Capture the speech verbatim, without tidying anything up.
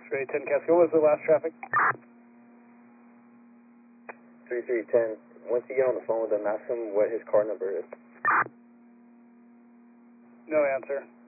X-ray ten Cascade, what was the last traffic? three three ten, once you get on the phone with him, ask him what his car number is. No answer.